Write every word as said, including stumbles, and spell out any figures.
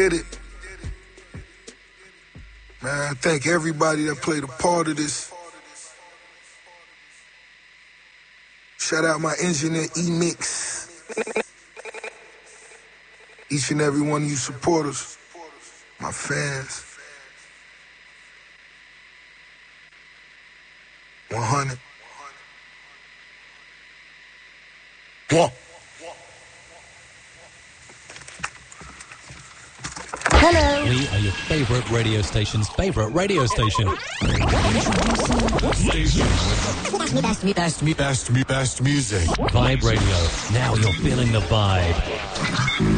did it. Man, I thank everybody that played a part of this. Shout out my engineer, E-Mix. Each and every one of you supporters, my fans. one hundred. One. Hello. We are your favorite radio station's favorite radio station. Best, me, best, me, best, me, best music. Vibe Radio. Now you're feeling the vibe.